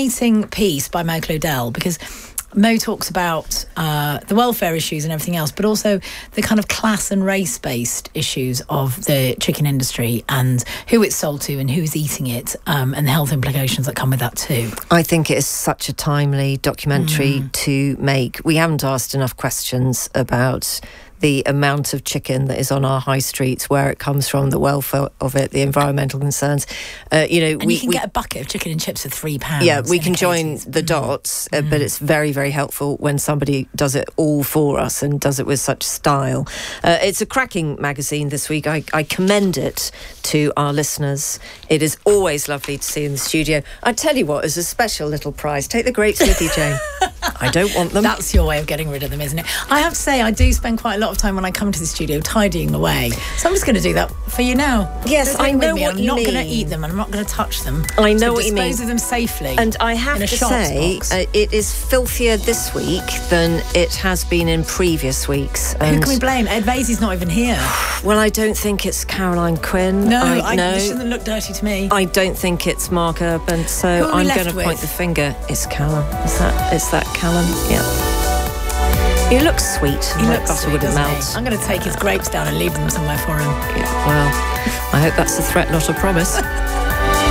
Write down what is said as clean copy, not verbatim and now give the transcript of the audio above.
fascinating piece by Mo Claudel, because Mo talks about the welfare issues and everything else, but also the kind of class and race-based issues of the chicken industry and who it's sold to and who's eating it, and the health implications that come with that too. I think it is such a timely documentary to make. We haven't asked enough questions about the amount of chicken that is on our high streets, where it comes from, the welfare of it, the environmental concerns. You can get a bucket of chicken and chips for £3. Yeah, we can join the dots, but it's very, very helpful when somebody does it all for us and does it with such style. It's a cracking magazine this week. I commend it to our listeners. It is always lovely to see you in the studio. I tell you what, as a special little prize, take the grapes with you, Jane. I don't want them. That's your way of getting rid of them, isn't it? I have to say, I do spend quite a lot of time when I come to the studio tidying away. So I'm just going to do that for you now. Yes, I know what you mean. I'm not going to eat them and I'm not going to touch them. I know what you mean. Dispose of them safely. And I have to say, it is filthier this week than it has been in previous weeks. Who can we blame? Ed Vaizey's not even here. Well, I don't think it's Caroline Quinn. No, it shouldn't look dirty to me. I don't think it's Mark Urban, so I'm going to point the finger. It's Callum. Is that Callum? Yeah. He looks sweet. He looks butter wouldn't melt. I'm going to take his grapes down and leave them somewhere for him. Yeah, well, I hope that's a threat, not a promise.